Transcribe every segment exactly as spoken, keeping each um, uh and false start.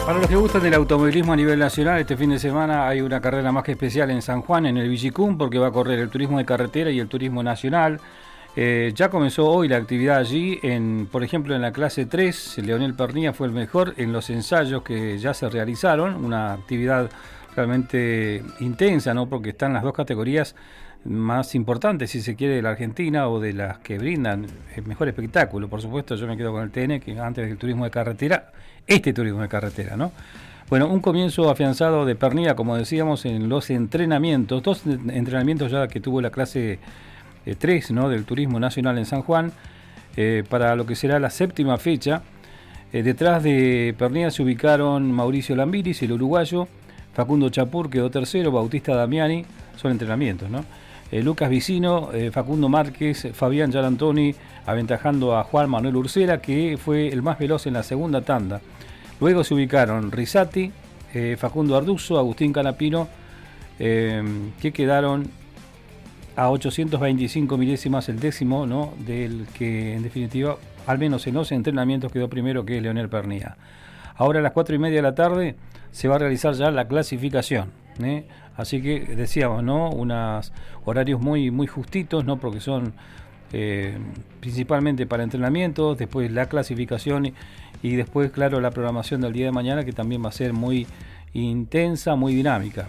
Para los que gustan del automovilismo a nivel nacional, este fin de semana hay una carrera más que especial en San Juan, en el Villicún, porque va a correr el turismo de carretera y el turismo nacional. Eh, ya comenzó hoy la actividad allí, en, por ejemplo en la clase tres, Leonel Pernía fue el mejor en los ensayos que ya se realizaron, una actividad realmente intensa, ¿no? Porque están las dos categorías más importantes, si se quiere, de la Argentina o de las que brindan el mejor espectáculo. Por supuesto, yo me quedo con el T N, que antes del turismo de carretera, este turismo de carretera, ¿no? Bueno, un comienzo afianzado de Pernía, como decíamos, en los entrenamientos, dos entrenamientos ya que tuvo la clase eh, tres, ¿no? Del turismo nacional en San Juan, eh, para lo que será la séptima fecha. Eh, detrás de Pernía se ubicaron Mauricio Lambiris, el uruguayo, Facundo Chapur quedó tercero, Bautista Damiani, son entrenamientos, ¿no? Eh, Lucas Vicino, eh, Facundo Márquez, Fabián Gianantoni, aventajando a Juan Manuel Ursera, que fue el más veloz en la segunda tanda. Luego se ubicaron Risati, eh, Facundo Arduzo, Agustín Canapino, eh, que quedaron a ochocientos veinticinco milésimas el décimo, ¿no? Del que en definitiva, al menos en los entrenamientos, quedó primero, que Leonel Pernía. Ahora a las cuatro y media de la tarde se va a realizar ya la clasificación, ¿eh? Así que decíamos, ¿no? Unos horarios muy, muy justitos, ¿no? Porque son eh, principalmente para entrenamientos, después la clasificación y, y después, claro, la programación del día de mañana, que también va a ser muy intensa, muy dinámica.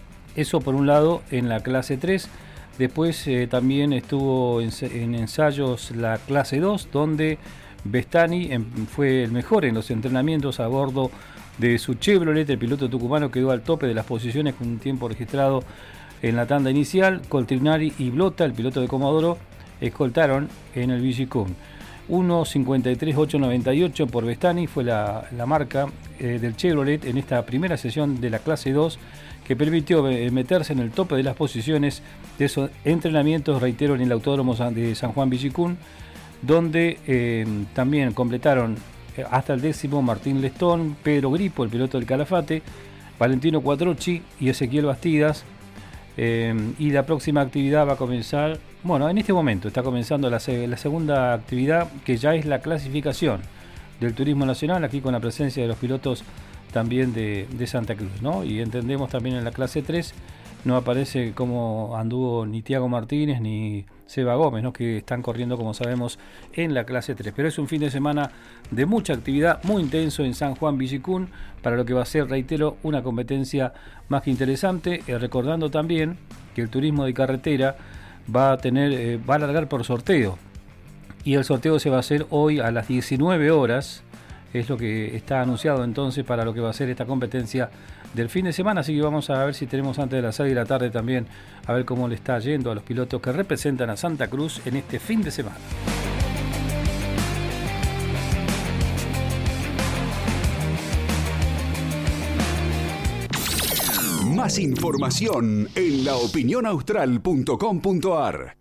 Eso por un lado en la clase tres. Después eh, también estuvo en, en ensayos la clase dos, donde Bestani en, fue el mejor en los entrenamientos a bordo de su Chevrolet. El piloto tucumano quedó al tope de las posiciones con un tiempo registrado en la tanda inicial. Coltrinari y Blota, el piloto de Comodoro, escoltaron en el Villicún. uno cincuenta y tres mil ochocientos noventa y ocho por Bestani fue la, la marca eh, del Chevrolet en esta primera sesión de la clase dos, que permitió meterse en el tope de las posiciones de esos entrenamientos, reitero, en el Autódromo de San Juan Villicún, donde eh, también completaron hasta el décimo Martín Lestón, Pedro Gripo, el piloto del Calafate, Valentino Quattrocchi y Ezequiel Bastidas. Eh, y la próxima actividad va a comenzar, bueno, en este momento está comenzando la, la segunda actividad, que ya es la clasificación del turismo nacional, aquí con la presencia de los pilotos también de, de Santa Cruz, ¿no? Y entendemos también en la clase tres no aparece como anduvo ni Tiago Martínez ni Seba Gómez, ¿no? Que están corriendo, como sabemos, en la clase tres. Pero es un fin de semana de mucha actividad, muy intenso en San Juan Villicún, para lo que va a ser, reitero, una competencia más que interesante, eh, recordando también que el turismo de carretera va a tener, eh, va a alargar por sorteo, y el sorteo se va a hacer hoy a las diecinueve horas, es lo que está anunciado entonces para lo que va a ser esta competencia del fin de semana. Así que vamos a ver si tenemos antes de las seis de la tarde también, a ver cómo le está yendo a los pilotos que representan a Santa Cruz en este fin de semana. Más información en la opinión austral punto com punto a r.